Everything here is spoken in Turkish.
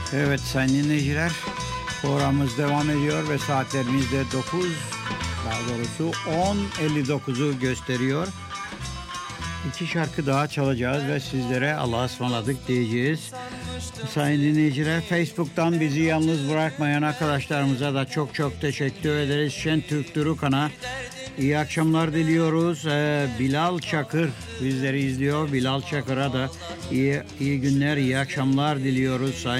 Evet sayın dinleyiciler, programımız devam ediyor ve saatlerimiz de 9, daha doğrusu 10.59'u gösteriyor. İki şarkı daha çalacağız ve sizlere Allah'a ısmarladık diyeceğiz. Sayın dinleyiciler, Facebook'tan bizi yalnız bırakmayan arkadaşlarımıza da çok çok teşekkür ederiz. Şentürk Durukan'a iyi akşamlar diliyoruz. Bilal Çakır bizleri izliyor. Bilal Çakır'a da iyi günler, iyi akşamlar diliyoruz.